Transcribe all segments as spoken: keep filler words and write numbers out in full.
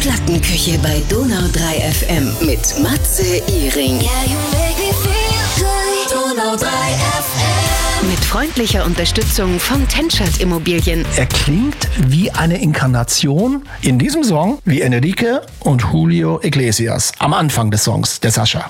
Plattenküche bei Donau drei F M mit Matze Iring. Yeah, you make me feel good. Donau drei F M. Mit freundlicher Unterstützung von Tenschert Immobilien. Er klingt wie eine Inkarnation in diesem Song wie Enrique und Julio Iglesias am Anfang des Songs, der Sascha.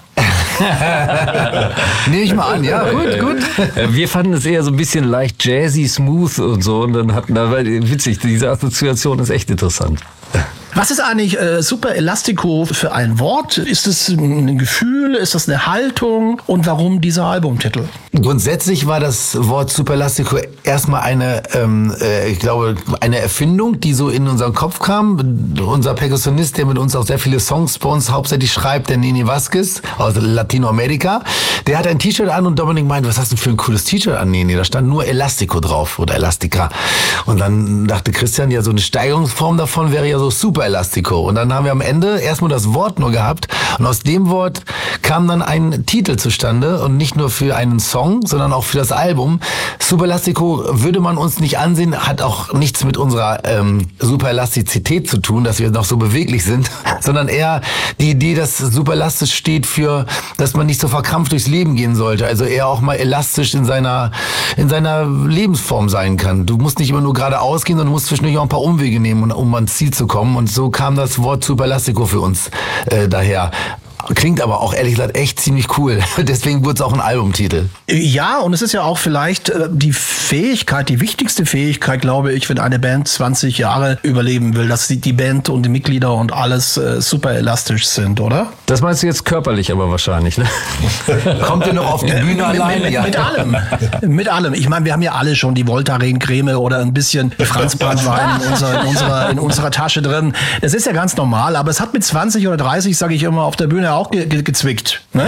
Nehme ich mal an, ja, gut, gut. Wir fanden es eher so ein bisschen leicht jazzy, smooth und so. Und dann hatten da, witzig, diese Assoziation ist echt interessant. Was ist eigentlich äh, Super Elastico für ein Wort? Ist es ein Gefühl? Ist das eine Haltung? Und warum dieser Albumtitel? Grundsätzlich war das Wort Super Elastico erstmal eine, ähm, äh, ich glaube, eine Erfindung, die so in unseren Kopf kam. Unser Perkussionist, der mit uns auch sehr viele Songs bei uns hauptsächlich schreibt, der Nini Vasquez aus Latinoamerika, der hat ein T-Shirt an und Dominik meinte, was hast du für ein cooles T-Shirt an, Nini? Da stand nur Elastico drauf oder Elastica. Und dann dachte Christian, ja, so eine Steigerungsform davon wäre ja so Super Elastico. Und dann haben wir am Ende erstmal das Wort nur gehabt und aus dem Wort kam dann ein Titel zustande und nicht nur für einen Song, sondern auch für das Album. Super Elastico würde man uns nicht ansehen, hat auch nichts mit unserer ähm, Super Elastizität zu tun, dass wir noch so beweglich sind, sondern eher die Idee, dass Super Elastisch steht für, dass man nicht so verkrampft durchs Leben gehen sollte, also eher auch mal elastisch in seiner in seiner Lebensform sein kann. Du musst nicht immer nur geradeaus gehen, sondern du musst zwischendurch auch ein paar Umwege nehmen, um ans Ziel zu kommen. Und so kam das Wort Super Elastico für uns äh, daher. Klingt aber auch ehrlich gesagt echt ziemlich cool. Deswegen wurde es auch ein Albumtitel. Ja, und es ist ja auch vielleicht äh, die Fähigkeit, die wichtigste Fähigkeit, glaube ich, wenn eine Band zwanzig Jahre überleben will, dass die, die Band und die Mitglieder und alles äh, super elastisch sind, oder? Das meinst du jetzt körperlich aber wahrscheinlich, ne? Kommt ihr noch auf die Bühne alleine? Mit, Ja. mit allem. Mit allem. Ich meine, wir haben ja alle schon die Voltaren-Creme oder ein bisschen Franzbranntwein in unserer, in, unserer, in unserer Tasche drin. Das ist ja ganz normal, aber es hat mit zwanzig oder dreißig, sage ich immer, auf der Bühne auch ge- ge- gezwickt. Ne?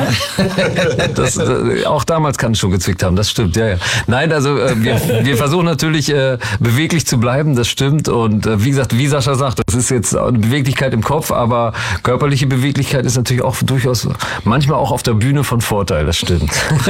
Das, äh, auch damals kann es schon gezwickt haben, das stimmt, ja, ja. Nein, also äh, wir, wir versuchen natürlich äh, beweglich zu bleiben, das stimmt. Und äh, wie gesagt, wie Sascha sagt, das ist jetzt eine Beweglichkeit im Kopf, aber körperliche Beweglichkeit ist natürlich auch durchaus manchmal auch auf der Bühne von Vorteil, das stimmt.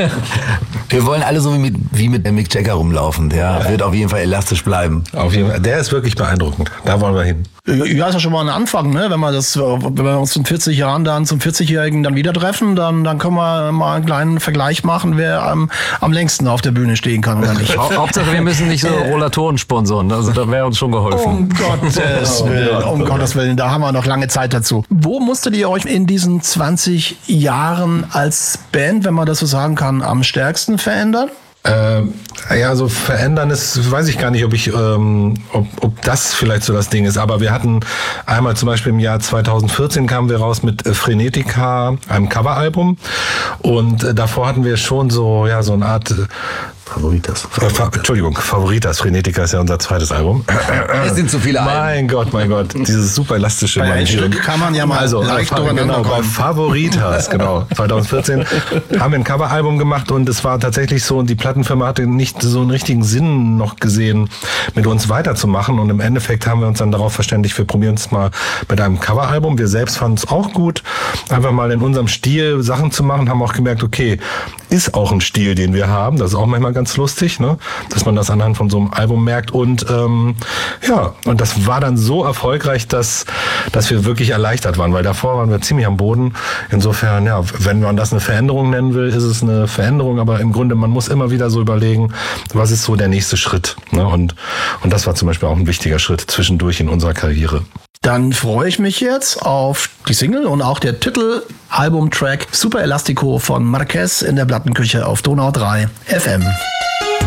Wir wollen alle so wie mit, wie mit Mick Jagger rumlaufen. Der wird auf jeden Fall elastisch bleiben. Auf jeden Fall. Der ist wirklich beeindruckend. Da wollen wir hin. Ja, ist ja schon mal ein Anfang, ne? Wenn wir das, wenn wir uns in vierzig Jahren dann zum vierzigjährigen dann wieder treffen, dann, dann können wir mal einen kleinen Vergleich machen, wer am, am längsten auf der Bühne stehen kann oder nicht. Hau- Hauptsache, wir müssen nicht so Rollatoren sponsoren, also da wäre uns schon geholfen. Um Gottes Willen, um Gottes Willen, da haben wir noch lange Zeit dazu. Wo musstet ihr euch in diesen zwanzig Jahren als Band, wenn man das so sagen kann, am stärksten verändern? Ähm, ja, so verändern ist, weiß ich gar nicht, ob ich, ähm, ob, ob das vielleicht so das Ding ist. Aber wir hatten einmal zum Beispiel im Jahr zweitausendvierzehn kamen wir raus mit äh, Frenetica, einem Coveralbum. Und äh, davor hatten wir schon so, ja, so eine Art äh, Favoritas. Äh, Fa- Entschuldigung, Favoritas. Frenetica ist ja unser zweites Album. Es sind zu viele Alben. Mein Gott, mein Gott. Dieses super elastische Bei ein Management. Stück kann man ja mal also, leicht äh, durcheinander genau, bei kommen. Favoritas, genau. zweitausendvierzehn haben wir ein Coveralbum gemacht und es war tatsächlich so, und die Plattenfirma hatte nicht so einen richtigen Sinn noch gesehen, mit uns weiterzumachen. Und im Endeffekt haben wir uns dann darauf verständigt, wir probieren es mal mit einem Coveralbum. Wir selbst fanden es auch gut, einfach mal in unserem Stil Sachen zu machen, haben auch gemerkt, okay, ist auch ein Stil, den wir haben. Das ist auch manchmal ganz lustig, ne? Dass man das anhand von so einem Album merkt. Und ähm, ja, und das war dann so erfolgreich, dass, dass wir wirklich erleichtert waren, weil davor waren wir ziemlich am Boden. Insofern, ja, wenn man das eine Veränderung nennen will, ist es eine Veränderung, aber im Grunde, man muss immer wieder so überlegen, was ist so der nächste Schritt. Ne? Und, und das war zum Beispiel auch ein wichtiger Schritt zwischendurch in unserer Karriere. Dann freue ich mich jetzt auf die Single und auch der Titel-Album-Track Super Elastico von Marquez in der Plattenküche auf Donau drei F M.